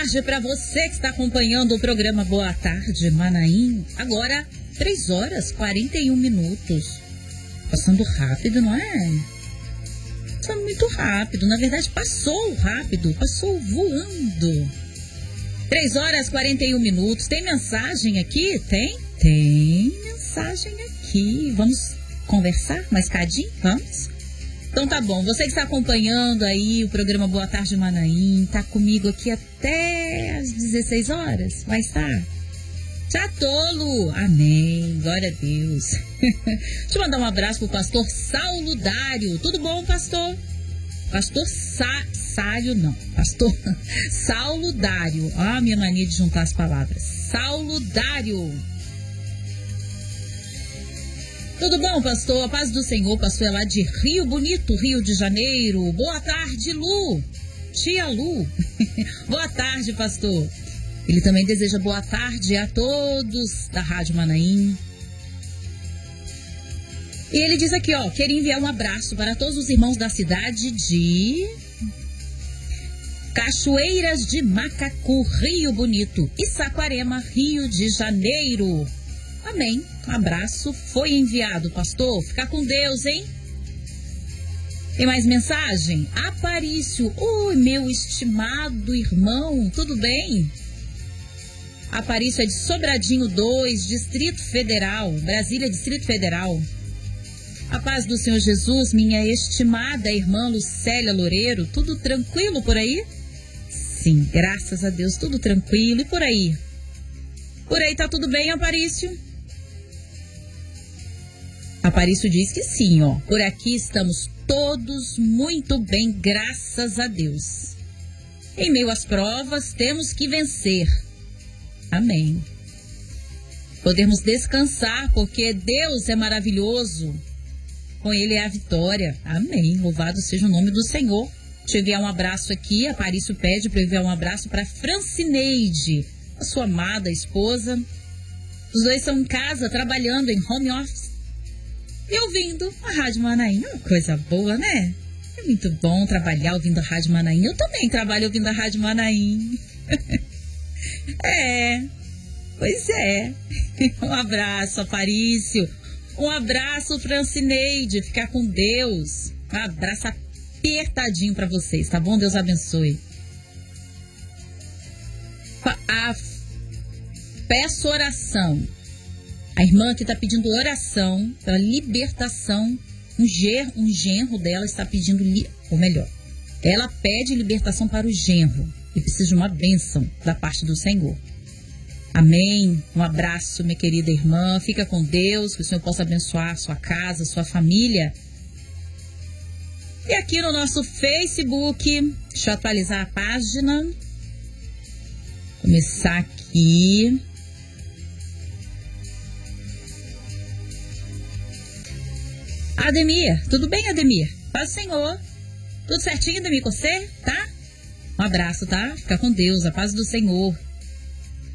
tarde para você que está acompanhando o programa Boa Tarde Manaim. Agora, 3 horas 41 minutos. Passando rápido, não é? Passando muito rápido. Na verdade, passou rápido. Passou voando. 3 horas 41 minutos. Tem mensagem aqui? Tem? Tem mensagem aqui. Vamos conversar mais cadinho? Vamos? Então tá bom, você que está acompanhando aí o programa Boa Tarde Manaim, tá comigo aqui até às 16 horas, vai estar? Já tolo, amém, glória a Deus. Deixa eu mandar um abraço pro pastor Saulo Dário, tudo bom, pastor? Pastor Sário, não, pastor Saulo Dário, a minha mania de juntar as palavras, Saulo Dário. Tudo bom, pastor? A paz do Senhor, pastor é lá de Rio Bonito, Rio de Janeiro. Boa tarde, Lu. Tia Lu. Boa tarde, pastor. Ele também deseja boa tarde a todos da Rádio Manaim. E ele diz aqui, ó, queria enviar um abraço para todos os irmãos da cidade de Cachoeiras de Macacu, Rio Bonito, e Saquarema, Rio de Janeiro. Amém. Um abraço foi enviado, pastor. Fica com Deus, hein? Tem mais mensagem? Aparício. Oi, meu estimado irmão, tudo bem? Aparício é de Sobradinho 2, Distrito Federal, Brasília, Distrito Federal. A paz do Senhor Jesus, minha estimada irmã Lucélia Loureiro, tudo tranquilo por aí? Sim, graças a Deus, tudo tranquilo. E por aí? Por aí tá tudo bem, Aparício? Aparício diz que sim, ó. Por aqui estamos todos muito bem, graças a Deus. Em meio às provas, temos que vencer. Amém. Podemos descansar, porque Deus é maravilhoso. Com Ele é a vitória. Amém. Louvado seja o nome do Senhor. Deixa eu enviar um abraço aqui. Aparício pede para eu enviar um abraço para Francineide, a sua amada esposa. Os dois estão em casa, trabalhando em home office. E ouvindo a Rádio Manaim, uma coisa boa, né? É muito bom trabalhar ouvindo a Rádio Manaim. Eu também trabalho ouvindo a Rádio Manaim. Pois é. Um abraço, Aparício. Um abraço, Francineide. Ficar com Deus. Um abraço apertadinho pra vocês, tá bom? Deus abençoe. Peço oração. A irmã que está pedindo oração pela libertação, um genro dela está pedindo, ou melhor, ela pede libertação para o genro e precisa de uma bênção da parte do Senhor. Amém. Um abraço, minha querida irmã. Fica com Deus, que o Senhor possa abençoar a sua casa, a sua família. E aqui no nosso Facebook, deixa eu atualizar a página. Começar aqui. Ademir, tudo bem, Ademir? Paz do Senhor. Tudo certinho, Ademir, com você? Tá? Um abraço, tá? Fica com Deus, a paz do Senhor.